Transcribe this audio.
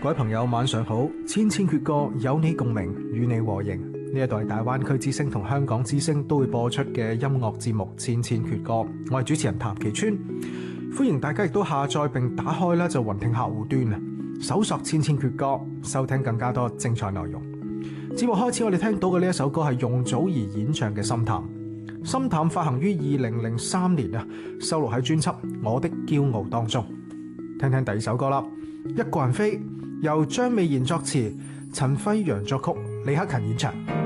各位朋友晚上好，千千闕歌有你共鳴，與你和應。呢一度係大灣區之聲同香港之聲都會播出嘅音樂節目《千千闕歌》，我係主持人譚其川，歡迎大家亦都下載並打開啦就雲聽客戶端啊，搜索《千千闕歌》，收聽更加多精彩內容。節目開始，我哋聽到嘅呢一首歌係容祖兒演唱嘅《心淡》。《心淡》發行於2003年啊，收錄喺專輯《我的驕傲》當中。聽聽第二首歌啦，《一個人飛》，由張美賢作詞，陳輝陽作曲，李克勤演唱。